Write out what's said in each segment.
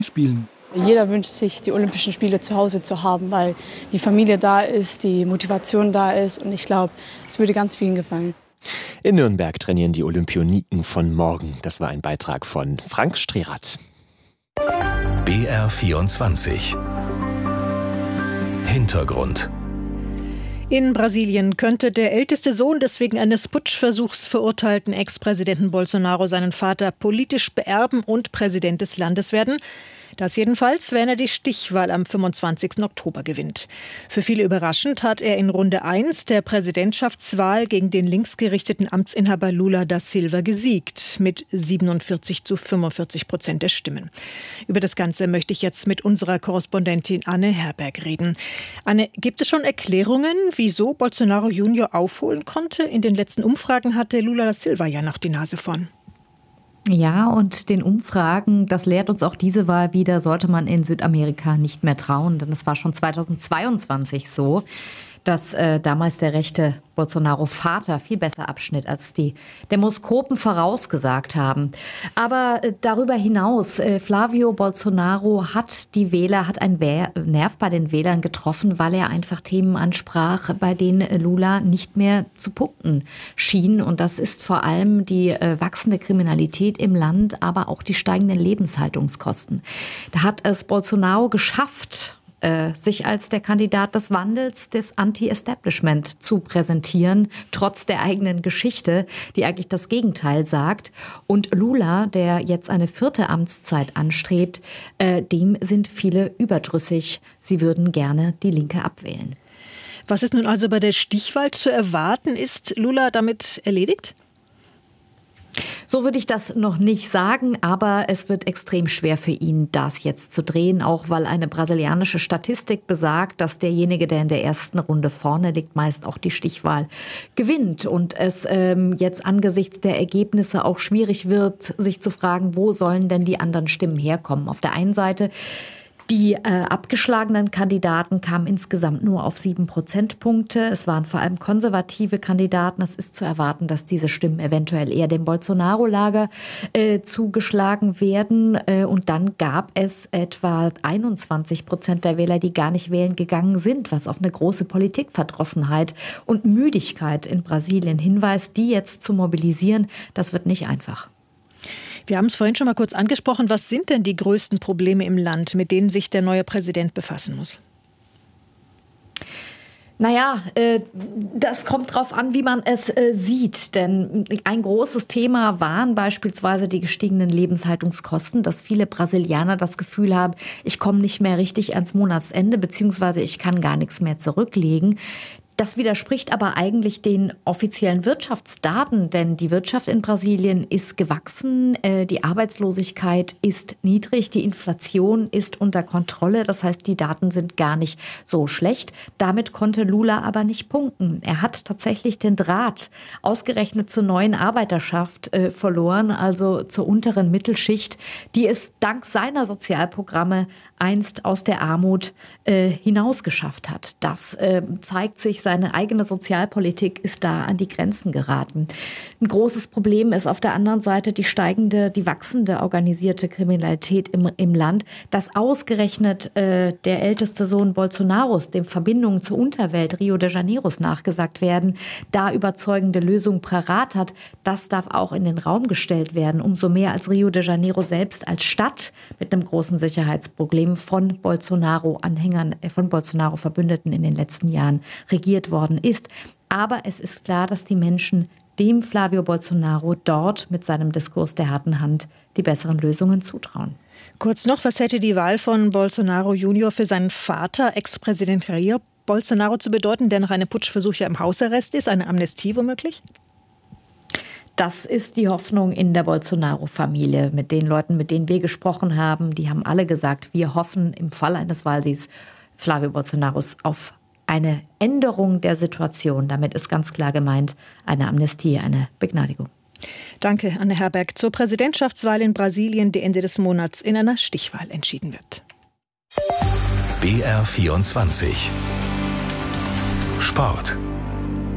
Spielen. Jeder wünscht sich, die Olympischen Spiele zu Hause zu haben, weil die Familie da ist, die Motivation da ist. Und ich glaube, es würde ganz vielen gefallen. In Nürnberg trainieren die Olympioniken von morgen. Das war ein Beitrag von Frank Strerath. BR24 Hintergrund. In Brasilien könnte der älteste Sohn des wegen eines Putschversuchs verurteilten Ex-Präsidenten Bolsonaro seinen Vater politisch beerben und Präsident des Landes werden. Das jedenfalls, wenn er die Stichwahl am 25. Oktober gewinnt. Für viele überraschend hat er in Runde 1 der Präsidentschaftswahl gegen den linksgerichteten Amtsinhaber Lula da Silva gesiegt, mit 47-45% der Stimmen. Über das Ganze möchte ich jetzt mit unserer Korrespondentin Anne Herberg reden. Anne, gibt es schon Erklärungen, wieso Bolsonaro Junior aufholen konnte? In den letzten Umfragen hatte Lula da Silva ja noch die Nase vorn. Ja, und den Umfragen, das lehrt uns auch diese Wahl wieder, sollte man in Südamerika nicht mehr trauen. Denn es war schon 2022 so, dass damals der rechte Bolsonaro-Vater viel besser abschnitt, als die Demoskopen vorausgesagt haben. Aber darüber hinaus, Flavio Bolsonaro hat einen Nerv bei den Wählern getroffen, weil er einfach Themen ansprach, bei denen Lula nicht mehr zu punkten schien. Und das ist vor allem die wachsende Kriminalität im Land, aber auch die steigenden Lebenshaltungskosten. Da hat es Bolsonaro geschafft, sich als der Kandidat des Wandels, des Anti-Establishment zu präsentieren, trotz der eigenen Geschichte, die eigentlich das Gegenteil sagt. Und Lula, der jetzt eine 4. Amtszeit anstrebt, dem sind viele überdrüssig. Sie würden gerne die Linke abwählen. Was ist nun also bei der Stichwahl zu erwarten? Ist Lula damit erledigt? So würde ich das noch nicht sagen, aber es wird extrem schwer für ihn, das jetzt zu drehen, auch weil eine brasilianische Statistik besagt, dass derjenige, der in der ersten Runde vorne liegt, meist auch die Stichwahl gewinnt. Und es jetzt angesichts der Ergebnisse auch schwierig wird, sich zu fragen, wo sollen denn die anderen Stimmen herkommen. Auf der einen Seite, die abgeschlagenen Kandidaten kamen insgesamt nur auf 7 Prozentpunkte. Es waren vor allem konservative Kandidaten. Es ist zu erwarten, dass diese Stimmen eventuell eher dem Bolsonaro-Lager zugeschlagen werden. Und dann gab es etwa 21% der Wähler, die gar nicht wählen gegangen sind, was auf eine große Politikverdrossenheit und Müdigkeit in Brasilien hinweist. Die jetzt zu mobilisieren, das wird nicht einfach. Wir haben es vorhin schon mal kurz angesprochen. Was sind denn die größten Probleme im Land, mit denen sich der neue Präsident befassen muss? Naja, das kommt drauf an, wie man es sieht. Denn ein großes Thema waren beispielsweise die gestiegenen Lebenshaltungskosten, dass viele Brasilianer das Gefühl haben, ich komme nicht mehr richtig ans Monatsende, beziehungsweise ich kann gar nichts mehr zurücklegen. Das widerspricht aber eigentlich den offiziellen Wirtschaftsdaten, denn die Wirtschaft in Brasilien ist gewachsen, die Arbeitslosigkeit ist niedrig, die Inflation ist unter Kontrolle. Das heißt, die Daten sind gar nicht so schlecht. Damit konnte Lula aber nicht punkten. Er hat tatsächlich den Draht ausgerechnet zur neuen Arbeiterschaft verloren, also zur unteren Mittelschicht, die es dank seiner Sozialprogramme einst aus der Armut hinausgeschafft hat. Das zeigt sich, seine eigene Sozialpolitik ist da an die Grenzen geraten. Ein großes Problem ist auf der anderen Seite die wachsende organisierte Kriminalität im Land, dass ausgerechnet der älteste Sohn Bolsonaros, dem Verbindungen zur Unterwelt Rio de Janeiros nachgesagt werden, da überzeugende Lösungen parat hat. Das darf auch in den Raum gestellt werden. Umso mehr als Rio de Janeiro selbst als Stadt mit einem großen Sicherheitsproblem von Bolsonaro-Anhängern, von Bolsonaro-Verbündeten in den letzten Jahren regiert worden ist. Aber es ist klar, dass die Menschen dem Flavio Bolsonaro dort mit seinem Diskurs der harten Hand die besseren Lösungen zutrauen. Kurz noch, was hätte die Wahl von Bolsonaro Junior für seinen Vater, Ex-Präsident Jair Bolsonaro, zu bedeuten, der nach einem Putschversuch ja im Hausarrest ist? Eine Amnestie womöglich? Das ist die Hoffnung in der Bolsonaro-Familie. Mit den Leuten, mit denen wir gesprochen haben, die haben alle gesagt, wir hoffen im Fall eines Wahlsiegs Flavio Bolsonaros auf eine Änderung der Situation. Damit ist ganz klar gemeint eine Amnestie, eine Begnadigung. Danke, Anne Herberg. Zur Präsidentschaftswahl in Brasilien, die Ende des Monats in einer Stichwahl entschieden wird. BR24 Sport.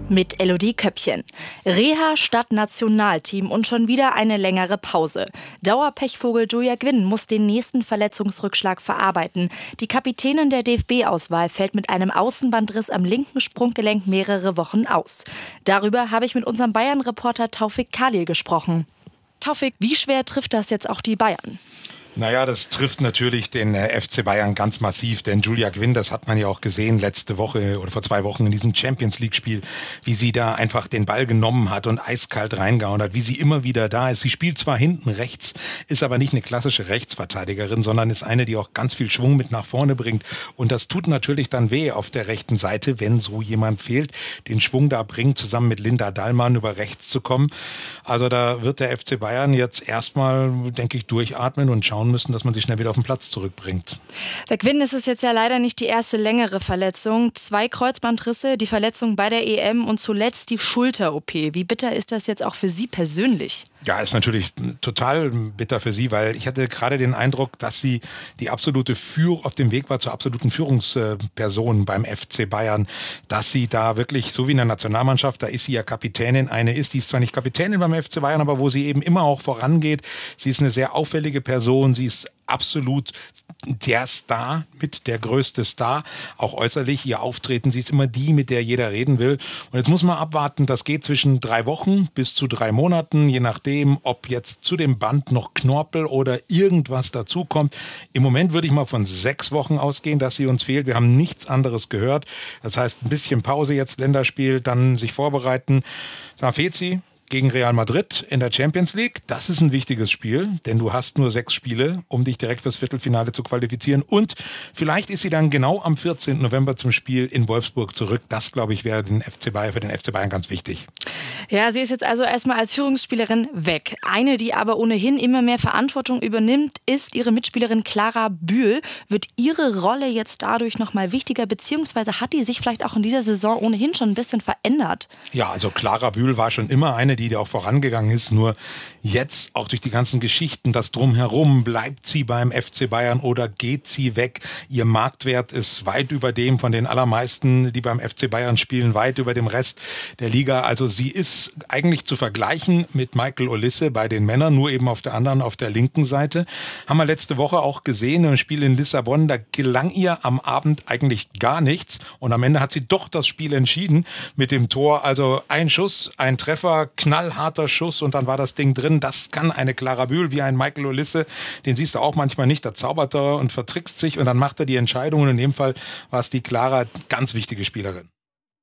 Mit Elodie Köppchen. Reha statt Nationalteam und schon wieder eine längere Pause. Dauerpechvogel Julia Gwynn muss den nächsten Verletzungsrückschlag verarbeiten. Die Kapitänin der DFB-Auswahl fällt mit einem Außenbandriss am linken Sprunggelenk mehrere Wochen aus. Darüber habe ich mit unserem Bayern-Reporter Taufik Khalil gesprochen. Taufik, wie schwer trifft das jetzt auch die Bayern? Naja, das trifft natürlich den FC Bayern ganz massiv, denn Julia Gwynn, das hat man ja auch gesehen letzte Woche oder vor 2 Wochen in diesem Champions-League-Spiel, wie sie da einfach den Ball genommen hat und eiskalt reingehauen hat, wie sie immer wieder da ist. Sie spielt zwar hinten rechts, ist aber nicht eine klassische Rechtsverteidigerin, sondern ist eine, die auch ganz viel Schwung mit nach vorne bringt. Und das tut natürlich dann weh auf der rechten Seite, wenn so jemand fehlt, den Schwung da bringt, zusammen mit Linda Dallmann über rechts zu kommen. Also da wird der FC Bayern jetzt erstmal, denke ich, durchatmen und schauen müssen, dass man sich schnell wieder auf den Platz zurückbringt. Bei Gwynn ist es jetzt ja leider nicht die erste längere Verletzung. 2 Kreuzbandrisse, die Verletzung bei der EM und zuletzt die Schulter-OP. Wie bitter ist das jetzt auch für Sie persönlich? Ja, ist natürlich total bitter für sie, weil ich hatte gerade den Eindruck, dass sie die absolute auf dem Weg war zur absoluten Führungsperson beim FC Bayern, dass sie da wirklich, so wie in der Nationalmannschaft, da ist sie ja Kapitänin, die ist zwar nicht Kapitänin beim FC Bayern, aber wo sie eben immer auch vorangeht. Sie ist eine sehr auffällige Person, sie ist absolut der Star, mit der größte Star, auch äußerlich, ihr Auftreten, sie ist immer die, mit der jeder reden will. Und jetzt muss man abwarten, das geht zwischen 3 Wochen bis zu 3 Monaten, je nachdem, ob jetzt zu dem Band noch Knorpel oder irgendwas dazukommt. Im Moment würde ich mal von 6 Wochen ausgehen, dass sie uns fehlt. Wir haben nichts anderes gehört. Das heißt, ein bisschen Pause jetzt, Länderspiel, dann sich vorbereiten. Da fehlt sie gegen Real Madrid in der Champions League. Das ist ein wichtiges Spiel, denn du hast nur 6 Spiele, um dich direkt fürs Viertelfinale zu qualifizieren. Und vielleicht ist sie dann genau am 14. November zum Spiel in Wolfsburg zurück. Das, glaube ich, wäre für den FC Bayern ganz wichtig. Ja, sie ist jetzt also erstmal als Führungsspielerin weg. Eine, die aber ohnehin immer mehr Verantwortung übernimmt, ist ihre Mitspielerin Clara Bühl. Wird ihre Rolle jetzt dadurch nochmal wichtiger, beziehungsweise hat die sich vielleicht auch in dieser Saison ohnehin schon ein bisschen verändert? Ja, also Clara Bühl war schon immer eine, die auch vorangegangen ist. Nur jetzt, auch durch die ganzen Geschichten, das Drumherum, bleibt sie beim FC Bayern oder geht sie weg? Ihr Marktwert ist weit über dem von den allermeisten, die beim FC Bayern spielen, weit über dem Rest der Liga. Also sie ist eigentlich zu vergleichen mit Michael Olise bei den Männern, nur eben auf der linken Seite. Haben wir letzte Woche auch gesehen im Spiel in Lissabon, da gelang ihr am Abend eigentlich gar nichts und am Ende hat sie doch das Spiel entschieden mit dem Tor. Also ein Schuss, ein Treffer, knallharter Schuss und dann war das Ding drin. Das kann eine Clara Bühl wie ein Michael Olise, den siehst du auch manchmal nicht, da zaubert er und vertrickst sich und dann macht er die Entscheidung und in dem Fall war es die Clara, ganz wichtige Spielerin.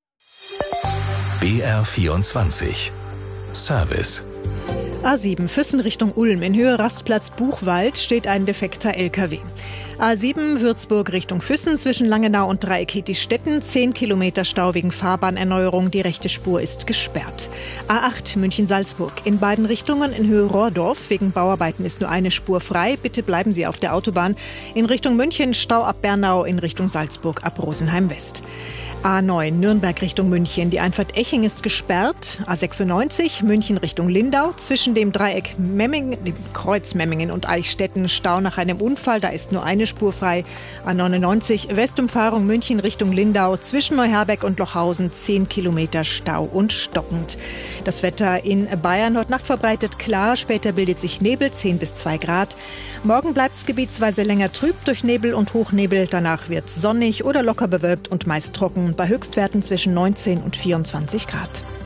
BR24 Service. A7 Füssen Richtung Ulm. In Höhe Rastplatz Buchwald steht ein defekter LKW. A7 Würzburg Richtung Füssen zwischen Langenau und Dreieck-Stetten. 10 Kilometer Stau wegen Fahrbahnerneuerung. Die rechte Spur ist gesperrt. A8 München-Salzburg. In beiden Richtungen in Höhe Rohrdorf. Wegen Bauarbeiten ist nur eine Spur frei. Bitte bleiben Sie auf der Autobahn. In Richtung München Stau ab Bernau, in Richtung Salzburg ab Rosenheim West. A9 Nürnberg Richtung München. Die Einfahrt Eching ist gesperrt. A96 München Richtung Lindau. Zwischen dem Dreieck Memmingen, dem Kreuz Memmingen und Eichstätten Stau nach einem Unfall. Da ist nur eine Spur frei. A99 Westumfahrung München Richtung Lindau. Zwischen Neuherberg und Lochhausen 10 Kilometer Stau und stockend. Das Wetter in Bayern heute Nacht verbreitet klar. Später bildet sich Nebel, 10 bis 2 Grad. Morgen bleibt es gebietsweise länger trüb durch Nebel und Hochnebel. Danach wird es sonnig oder locker bewölkt und meist trocken. Bei Höchstwerten zwischen 19 und 24 Grad.